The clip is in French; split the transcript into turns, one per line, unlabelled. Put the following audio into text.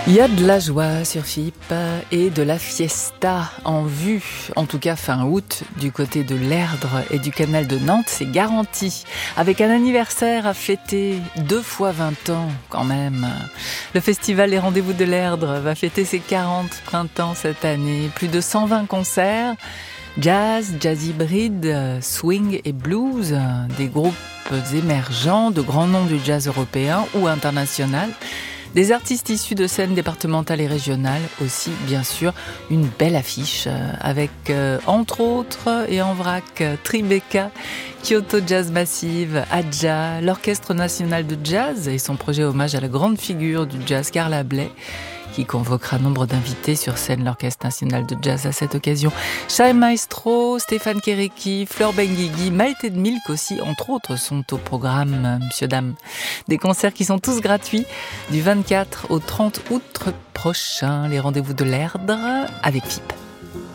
Il y a de la joie sur FIP et de la fiesta en vue, en tout cas fin août, du côté de l'Erdre et du canal de Nantes, c'est garanti. Avec un anniversaire à fêter, 2 fois 20 ans quand même. Le festival Les Rendez-vous de l'Erdre va fêter ses 40 printemps cette année. Plus de 120 concerts, jazz, jazz hybride, swing et blues, des groupes émergents, de grands noms du jazz européen ou international. Des artistes issus de scènes départementales et régionales aussi, bien sûr, une belle affiche avec, entre autres, et en vrac, Tribeca, Kyoto Jazz Massive, Adja, l'Orchestre National de Jazz et son projet hommage à la grande figure du jazz Carla Bley, qui convoquera nombre d'invités sur scène, l'Orchestre National de Jazz à cette occasion. Shai Maestro, Stéphane Kéréki, Fleur Benguigui, Maïté de Milk aussi, entre autres, sont au programme, monsieur, dame. Des concerts qui sont tous gratuits du 24 au 30 août prochain. Les Rendez-vous de l'Erdre avec FIP.